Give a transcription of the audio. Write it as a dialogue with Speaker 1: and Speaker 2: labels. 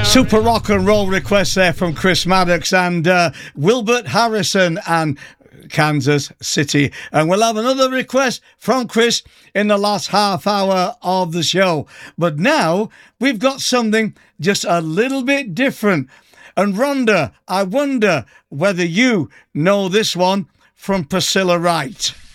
Speaker 1: Super rock and roll request there from Chris Maddox and Wilbert Harrison and Kansas City. And we'll have another request from Chris in the last half hour of the show. But now we've got something just a little bit different. And Rhonda, I wonder whether you know this one from Priscilla Wright.